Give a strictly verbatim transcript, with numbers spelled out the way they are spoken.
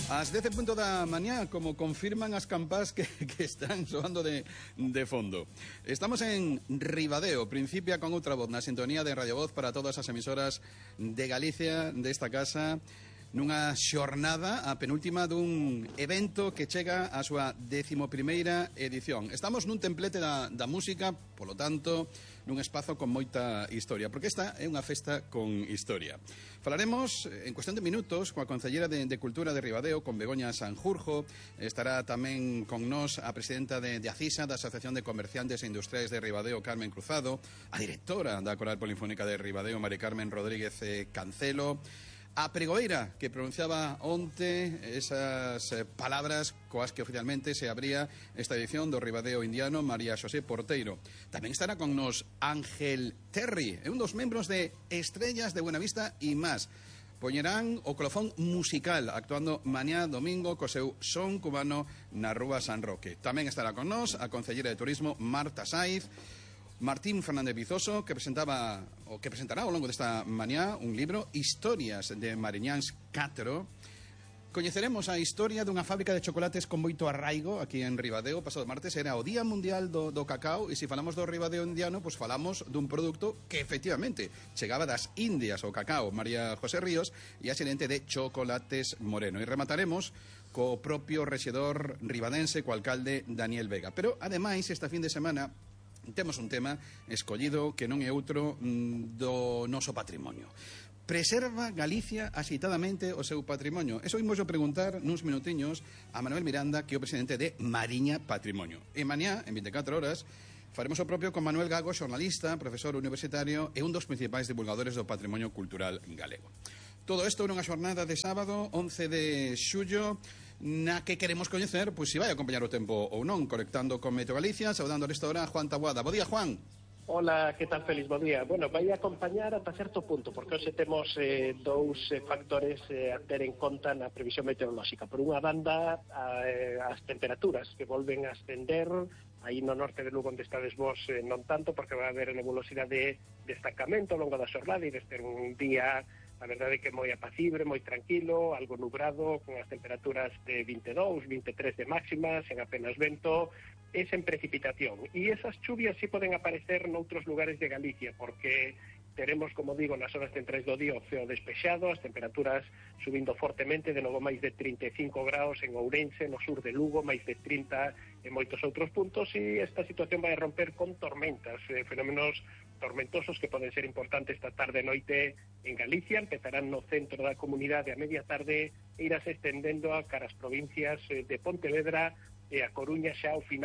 Ás dez e punto da mañá, como confirman as campás que, que están soando de, de fondo. Estamos en Ribadeo, principia con outra voz na sintonía de Radio Voz para todas as emisoras de Galicia, desta casa, nunha xornada, a penúltima dun evento que chega á súa décimo primeira edición. Estamos nun templete da, da música, polo tanto, nun espazo con moita historia, porque esta é unha festa con historia. Falaremos en cuestión de minutos coa Concellera de, de Cultura de Ribadeo, con Begoña Sanjurjo. Estará tamén con nós a presidenta de, de ACISA, da Asociación de Comerciantes e Industriais de Ribadeo, Carmen Cruzado, a directora da Coral Polifónica de Ribadeo, Mari Carmen Rodríguez Cancelo, a pregoeira que pronunciaba onte esas eh, palabras coas que oficialmente se abría esta edición do Ribadeo Indiano, María Xosé Porteiro. Tamén estará con nos Ángel Terry, é un dos membros de Estrellas de Buenavista e más. Poñerán o colofón musical actuando mañá domingo co seu son cubano na Rúa San Roque. Tamén estará con nos a Concellera de Turismo Marta Saiz, Martín Fernández Vizoso, que presentaba o que presentará ao longo desta mañá un libro, Historias de Mariñáns catro. Coñeceremos a historia dunha fábrica de chocolates con moito arraigo aquí en Ribadeo. Pasado martes era o Día Mundial do, do Cacao, e se falamos do Ribadeo Indiano, pois falamos dun produto que efectivamente chegaba das Indias, o cacao. María José Ríos e a xerente de Chocolates Moreno. E remataremos co propio rexedor ribadense, co alcalde Daniel Vega. Pero, ademais, esta fin de semana temos un tema escollido que non é outro mm, do noso patrimonio. Preserva Galicia axeitadamente o seu patrimonio? Eso imos a preguntar nuns minutiños a Manuel Miranda, que é o presidente de Mariña Patrimonio. E mañá, en vinte e catro horas, faremos o propio con Manuel Gago, xornalista, profesor universitario e un dos principais divulgadores do patrimonio cultural galego. Todo isto nunha xornada de sábado, once de xullo, na que queremos coñecer, pois se vai acompañar o tempo ou non, conectando con Meteo Galicia, saudando esta hora a Juan Taboada. Bo día, Juan. Hola, que tal, Félix? Bo día. Bueno, vai acompañar ata certo punto, porque hoxe temos eh, dous eh, factores eh, a ter en conta na previsión meteorolóxica. Por unha banda, a, eh, as temperaturas que volven a ascender, aí no norte de Lugo onde estades vos eh, non tanto, porque vai haber nebulosidade de estancamento ao longo da xornada e de ter un día, a verdade é que moi apacible, moi tranquilo, algo nubrado, con as temperaturas de vinte e dous, vinte e tres de máximas, en apenas vento, e sen precipitación. E esas chuvias sí poden aparecer noutros lugares de Galicia, porque teremos, como digo, nas horas centrais do día o ceo despexado, as temperaturas subindo fortemente, de novo máis de trinta e cinco graus en Ourense, no sur de Lugo, máis de trinta en moitos outros puntos, e esta situación vai a romper con tormentas, eh, fenómenos tormentosos que poden ser importantes esta tarde e noite en Galicia. Empezarán no centro da comunidade a media tarde e irás estendendo a caras provincias de Pontevedra e a Coruña xa ao final